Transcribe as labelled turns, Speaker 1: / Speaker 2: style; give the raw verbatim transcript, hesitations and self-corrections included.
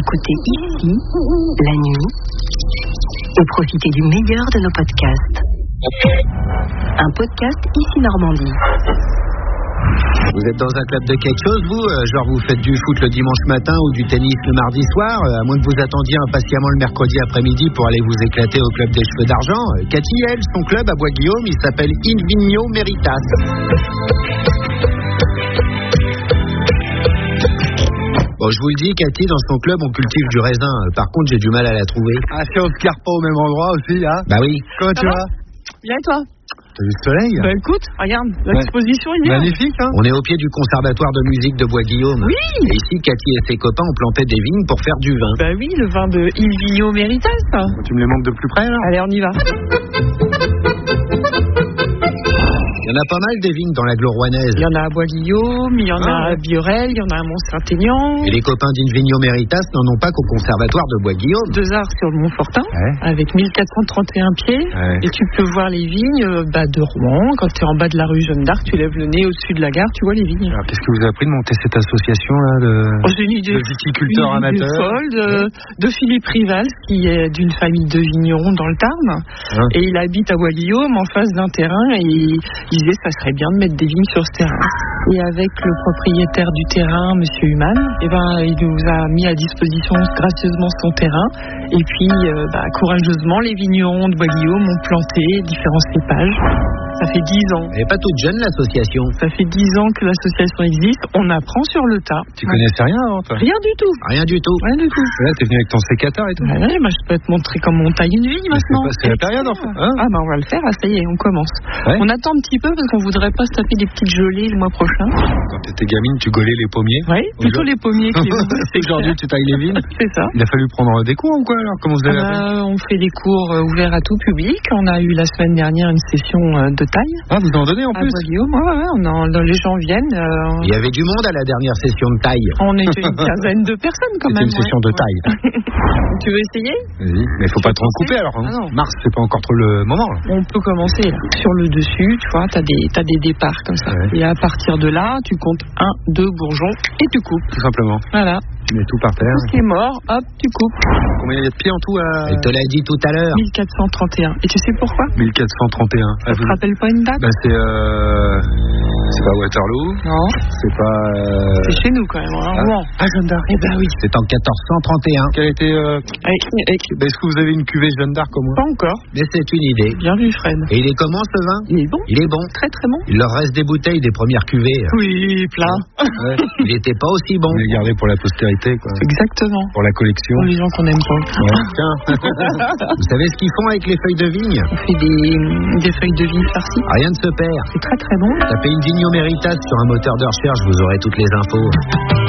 Speaker 1: écouter ici, la nuit, et profiter du meilleur de nos podcasts. Un podcast Ici Normandie.
Speaker 2: Vous êtes dans un club de quelque chose, vous euh, Genre vous faites du foot le dimanche matin ou du tennis le mardi soir, euh, à moins que vous attendiez impatiemment le mercredi après-midi pour aller vous éclater au club des cheveux d'argent. Euh, Cathy, elle, son club à Bois-Guillaume, il s'appelle In Vigno Meritas. Bon, je vous le dis, Cathy, dans son club, on cultive du raisin. Par contre, j'ai du mal à la trouver.
Speaker 3: Ah, si on se carre pas au même endroit aussi, hein?
Speaker 2: Bah oui.
Speaker 3: Comment
Speaker 4: Ça
Speaker 3: tu
Speaker 4: va
Speaker 3: vas?
Speaker 4: Bien et toi?
Speaker 3: T'as vu le soleil?
Speaker 4: Bah écoute, regarde,
Speaker 3: Ouais.
Speaker 4: l'exposition est bien.
Speaker 3: Magnifique, hein?
Speaker 2: On est au pied du conservatoire de musique de Bois-Guillaume.
Speaker 4: Oui.
Speaker 2: Et ici, Cathy et ses copains ont planté des vignes pour faire du vin.
Speaker 4: Bah oui, le vin de Il Vigno Meritas.
Speaker 3: Tu me les montres de plus près, là?
Speaker 4: Allez, on y va.
Speaker 2: Il y en a pas mal des vignes dans l'agglo-rouennaise.
Speaker 4: Il y en a à Bois-Guillaume, il y en
Speaker 3: Ah,
Speaker 4: a à Biorel, il y en a à Mont-Saint-Aignan.
Speaker 2: Et les copains d'In Vigno Meritas n'en ont pas qu'au conservatoire de Bois-Guillaume.
Speaker 4: Deux arts sur le Mont-Fortin,
Speaker 3: Ouais.
Speaker 4: avec mille quatre cent trente et un pieds.
Speaker 3: Ouais.
Speaker 4: Et tu peux voir les vignes euh, bah, de Rouen. Quand tu es en bas de la rue Jeanne d'Arc, tu lèves le nez au-dessus de la gare, tu vois les vignes.
Speaker 3: Alors, qu'est-ce que vous avez appris de monter cette association-là de,
Speaker 4: Oh, c'est une idée.
Speaker 3: de viticulteurs
Speaker 4: Une idée
Speaker 3: amateurs?
Speaker 4: folle de, de Philippe Rival, qui est d'une famille de vignerons dans le Tarn.
Speaker 3: Hein?
Speaker 4: Et il habite à Bois-Guillaume, en face d'un terrain, et il disait ça serait bien de mettre des vignes sur ce terrain. Et avec le propriétaire du terrain, Monsieur Humann, eh ben, il nous a mis à disposition gracieusement son terrain. Et puis, euh, bah, courageusement, les vignerons de Bois-Guillaume ont planté différents cépages. Ça fait dix ans.
Speaker 2: Elle n'est pas toute jeune, l'association.
Speaker 4: Ça fait dix ans que l'association existe. On apprend sur le tas.
Speaker 3: Tu connaissais rien avant, toi?
Speaker 4: Rien du tout.
Speaker 2: Rien du tout.
Speaker 4: Rien du tout.
Speaker 3: Là, t'es venu avec ton sécateur et tout?
Speaker 4: Ah ouais, moi je peux te montrer comment on taille une vigne maintenant.
Speaker 3: c'est pas- c'est la période, enfin, hein.
Speaker 4: Ah bah on va le faire, ah, ça y est, on commence.
Speaker 3: Ouais.
Speaker 4: On attend un petit peu parce qu'on voudrait pas se taper des petites gelées le mois prochain.
Speaker 3: Quand t'étais gamine, tu gaulais les pommiers?
Speaker 4: Oui, plutôt
Speaker 3: Aujourd'hui-
Speaker 4: les pommiers que les vignes, c'est
Speaker 3: Aujourd'hui,
Speaker 4: clair.
Speaker 3: tu tailles les vignes?
Speaker 4: C'est ça.
Speaker 3: Il a fallu prendre des cours ou quoi, alors? Comment vous
Speaker 4: Ah
Speaker 3: avez appris?
Speaker 4: bah, on fait des cours euh, ouverts à tout public. On a eu la semaine dernière une session euh, de taille.
Speaker 3: Ah, vous en donnez en
Speaker 4: À
Speaker 3: plus?
Speaker 4: Bois-Guillaume, ouais, ouais, on en- les gens viennent. euh,
Speaker 2: Il y avait du monde à la dernière session de taille.
Speaker 4: on était une quinzaine de personnes quand
Speaker 3: C'était
Speaker 4: même.
Speaker 3: une session
Speaker 4: ouais.
Speaker 3: de taille.
Speaker 4: Tu veux essayer?
Speaker 3: Vas-y. Mais faut pas trop
Speaker 4: pensais?
Speaker 3: couper alors. hein.
Speaker 4: Ah non.
Speaker 3: Mars, c'est pas encore trop le moment. Là.
Speaker 4: On peut commencer là. Sur le dessus, tu vois, t'as des, t'as des départs comme ça.
Speaker 3: Ouais.
Speaker 4: Et à partir de là, tu comptes un, deux bourgeons et tu coupes.
Speaker 3: Tout simplement.
Speaker 4: Voilà.
Speaker 3: Tu mets tout par terre.
Speaker 4: Tout ce qui est mort, hop, tu coupes.
Speaker 3: Combien il y a de pieds en tout à
Speaker 2: Elle te l'a dit tout à l'heure.
Speaker 4: mille quatre cent trente et un. Et tu sais pourquoi?
Speaker 3: mille quatre cent trente et un.
Speaker 4: Ça te rappelle pas une date?
Speaker 3: Bah, c'est euh... c'est pas Waterloo.
Speaker 4: Non.
Speaker 3: C'est pas. Euh...
Speaker 4: C'est chez nous quand même. Hein.
Speaker 3: Ah.
Speaker 4: Rouen. À Jeanne d'Arc. Eh ben oui.
Speaker 2: C'est en quatorze cent trente et un.
Speaker 3: Quelle était. Euh...
Speaker 4: Avec, avec-
Speaker 3: bah, Est-ce que vous avez une cuvée Jeanne d'Arc comme moi?
Speaker 4: Pas encore.
Speaker 2: Mais c'est une idée.
Speaker 4: Bien vu, Fred.
Speaker 2: Et il est comment ce vin?
Speaker 4: Il est bon.
Speaker 2: Il est bon.
Speaker 4: Très très bon.
Speaker 2: Il leur reste des bouteilles des premières cuvées.
Speaker 4: Oui, plein.
Speaker 3: Ouais.
Speaker 2: Il n'était pas aussi bon.
Speaker 3: On les gardé pour la postérité, quoi.
Speaker 4: Exactement.
Speaker 3: Pour la collection.
Speaker 4: Pour les gens qu'on n'aime pas.
Speaker 3: Ouais. Tiens.
Speaker 2: Vous savez ce qu'ils font avec les feuilles de vigne?
Speaker 4: On fait des, des feuilles de vigne farcies.
Speaker 2: Rien ne se perd.
Speaker 4: C'est très très bon.
Speaker 2: Tapez une Vigno Meritas sur un moteur de recherche, vous aurez toutes les infos.